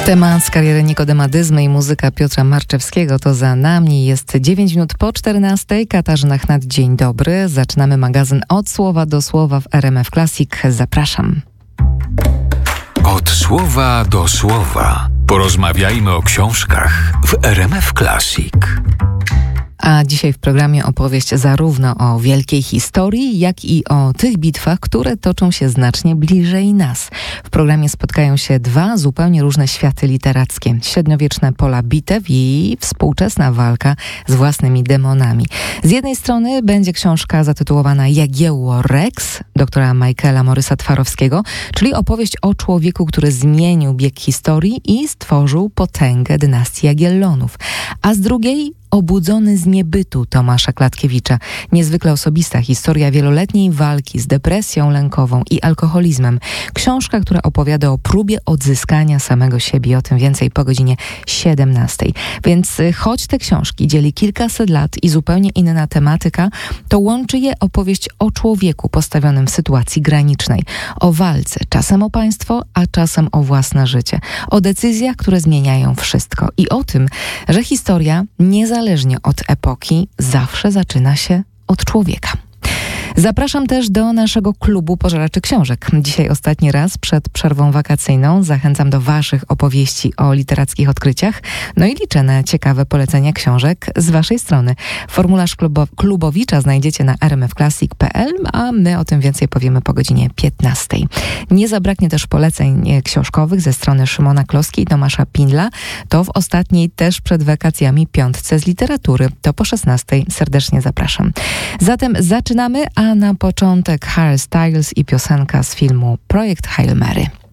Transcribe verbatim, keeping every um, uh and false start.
Temat z kariery Nikodema Dyzmy i muzyka Piotra Marczewskiego to za nami. Jest dziewięć minut po czternastej. Katarzyna Chnat, dzień dobry. Zaczynamy magazyn Od słowa do słowa w R M F Classic. Zapraszam. Od słowa do słowa. Porozmawiajmy o książkach w R M F Classic. A dzisiaj w programie opowieść zarówno o wielkiej historii, jak i o tych bitwach, które toczą się znacznie bliżej nas. W programie spotkają się dwa zupełnie różne światy literackie. Średniowieczne pola bitew i współczesna walka z własnymi demonami. Z jednej strony będzie książka zatytułowana Jagiełło Rex doktora Michaela Morysa-Twarowskiego, czyli opowieść o człowieku, który zmienił bieg historii i stworzył potęgę dynastii Jagiellonów. A z drugiej Obudzony z niebytu Tomasza Klatkiewicza. Niezwykle osobista historia wieloletniej walki z depresją lękową i alkoholizmem. Książka, która opowiada o próbie odzyskania samego siebie. O tym więcej po godzinie siedemnastej. Więc choć te książki dzieli kilkaset lat i zupełnie inna tematyka, to łączy je opowieść o człowieku postawionym w sytuacji granicznej. O walce, czasem o państwo, a czasem o własne życie. O decyzjach, które zmieniają wszystko. I o tym, że historia niezależnie Niezależnie od epoki, zawsze zaczyna się od człowieka. Zapraszam też do naszego klubu pożeraczy książek. Dzisiaj ostatni raz przed przerwą wakacyjną. Zachęcam do waszych opowieści o literackich odkryciach. No i liczę na ciekawe polecenia książek z waszej strony. Formularz klubo- klubowicza znajdziecie na r m f classic kropka p l, a my o tym więcej powiemy po godzinie piętnastej. Nie zabraknie też poleceń książkowych ze strony Szymona Kloski i Tomasza Pindla. To w ostatniej też przed wakacjami piątce z literatury. To po szesnastej. Serdecznie zapraszam. Zatem zaczynamy, a na początek Harry Styles i piosenka z filmu Projekt Hail Mary.